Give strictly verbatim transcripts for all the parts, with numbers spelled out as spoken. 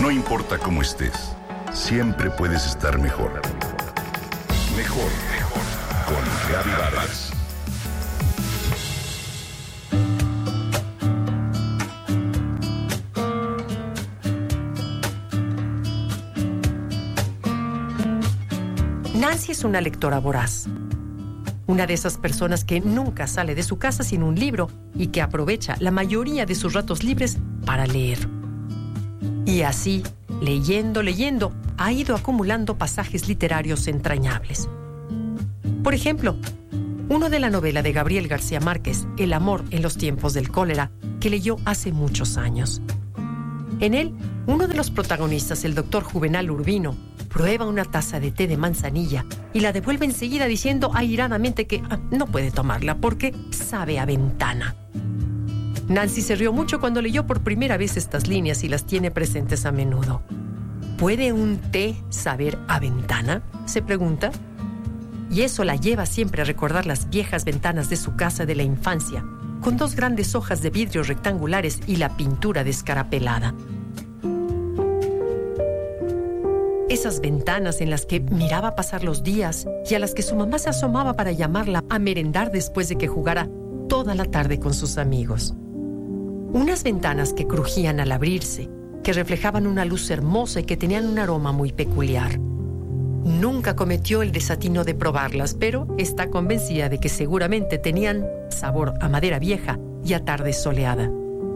No importa cómo estés, siempre puedes estar mejor. Mejor, mejor. Con Gaby Vargas. Nancy es una lectora voraz. Una de esas personas que nunca sale de su casa sin un libro y que aprovecha la mayoría de sus ratos libres para leer. Y así, leyendo, leyendo, ha ido acumulando pasajes literarios entrañables. Por ejemplo, uno de la novela de Gabriel García Márquez, El amor en los tiempos del cólera, que leyó hace muchos años. En él, uno de los protagonistas, el doctor Juvenal Urbino, prueba una taza de té de manzanilla y la devuelve enseguida diciendo airadamente que ah, no puede tomarla porque sabe a ventana. Nancy se rió mucho cuando leyó por primera vez estas líneas y las tiene presentes a menudo. ¿Puede un té saber a ventana?, se pregunta. Y eso la lleva siempre a recordar las viejas ventanas de su casa de la infancia, con dos grandes hojas de vidrio rectangulares y la pintura descarapelada. Esas ventanas en las que miraba pasar los días y a las que su mamá se asomaba para llamarla a merendar después de que jugara toda la tarde con sus amigos. Unas ventanas que crujían al abrirse, que reflejaban una luz hermosa y que tenían un aroma muy peculiar. Nunca cometió el desatino de probarlas, pero está convencida de que seguramente tenían sabor a madera vieja y a tarde soleada.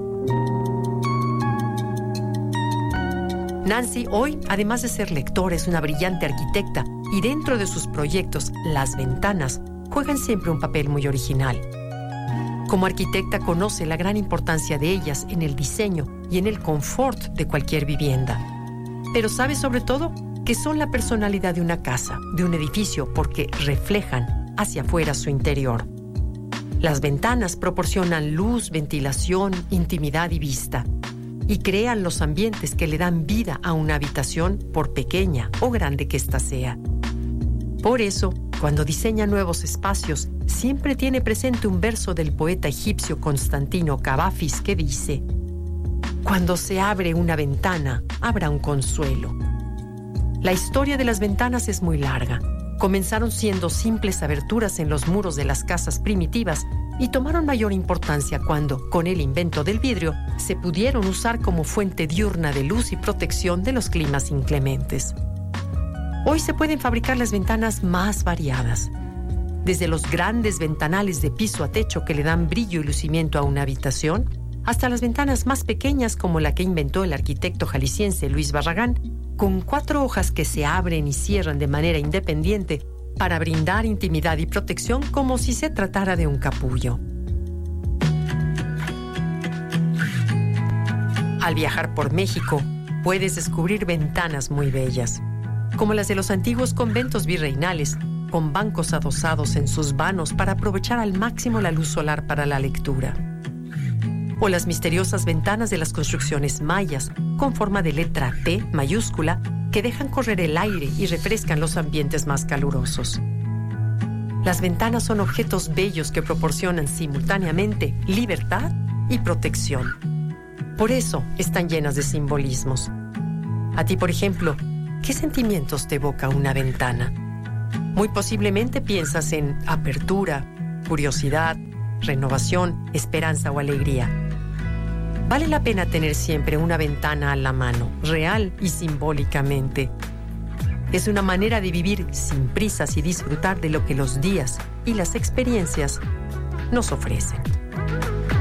Nancy hoy, además de ser lectora, es una brillante arquitecta y dentro de sus proyectos, las ventanas juegan siempre un papel muy original. Como arquitecta conoce la gran importancia de ellas en el diseño y en el confort de cualquier vivienda. Pero sabe sobre todo que son la personalidad de una casa, de un edificio, porque reflejan hacia afuera su interior. Las ventanas proporcionan luz, ventilación, intimidad y vista, y crean los ambientes que le dan vida a una habitación, por pequeña o grande que ésta sea. Por eso, cuando diseña nuevos espacios, siempre tiene presente un verso del poeta egipcio Constantino Cavafis que dice: «Cuando se abre una ventana, habrá un consuelo». La historia de las ventanas es muy larga. Comenzaron siendo simples aberturas en los muros de las casas primitivas y tomaron mayor importancia cuando, con el invento del vidrio, se pudieron usar como fuente diurna de luz y protección de los climas inclementes. Hoy se pueden fabricar las ventanas más variadas, desde los grandes ventanales de piso a techo que le dan brillo y lucimiento a una habitación, hasta las ventanas más pequeñas como la que inventó el arquitecto jalisciense Luis Barragán, con cuatro hojas que se abren y cierran de manera independiente para brindar intimidad y protección como si se tratara de un capullo. Al viajar por México, puedes descubrir ventanas muy bellas, como las de los antiguos conventos virreinales, con bancos adosados en sus vanos para aprovechar al máximo la luz solar para la lectura. O las misteriosas ventanas de las construcciones mayas, con forma de letra P mayúscula, que dejan correr el aire y refrescan los ambientes más calurosos. Las ventanas son objetos bellos que proporcionan simultáneamente libertad y protección. Por eso están llenas de simbolismos. A ti, por ejemplo, ¿qué sentimientos te evoca una ventana? Muy posiblemente piensas en apertura, curiosidad, renovación, esperanza o alegría. Vale la pena tener siempre una ventana a la mano, real y simbólicamente. Es una manera de vivir sin prisas y disfrutar de lo que los días y las experiencias nos ofrecen.